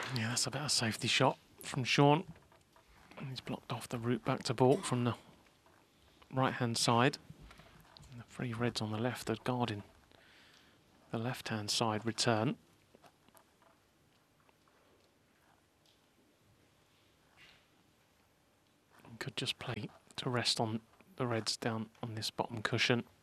Yeah, that's a better safety shot from Sean. He's blocked off the route back to baulk from the right-hand side. And the three reds on the left are guarding the left-hand side return. Could just play to rest on the reds down on this bottom cushion.